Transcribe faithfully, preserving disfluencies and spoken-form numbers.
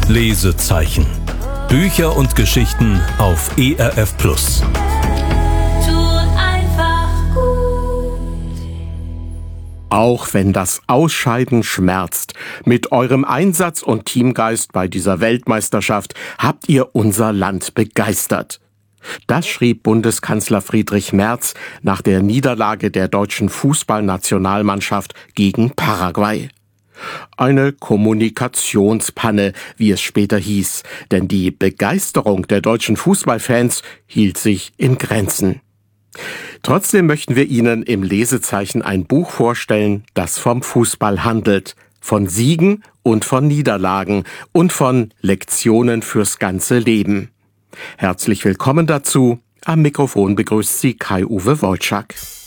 Lesezeichen. Bücher und Geschichten auf E R F Plus. Tut einfach gut. Auch wenn das Ausscheiden schmerzt, mit eurem Einsatz und Teamgeist bei dieser Weltmeisterschaft habt ihr unser Land begeistert. Das schrieb Bundeskanzler Friedrich Merz nach der Niederlage der deutschen Fußballnationalmannschaft gegen Paraguay. Eine Kommunikationspanne, wie es später hieß, denn die Begeisterung der deutschen Fußballfans hielt sich in Grenzen. Trotzdem möchten wir Ihnen im Lesezeichen ein Buch vorstellen, das vom Fußball handelt, von Siegen und von Niederlagen und von Lektionen fürs ganze Leben. Herzlich willkommen dazu. Am Mikrofon begrüßt Sie Kai-Uwe Wolczak.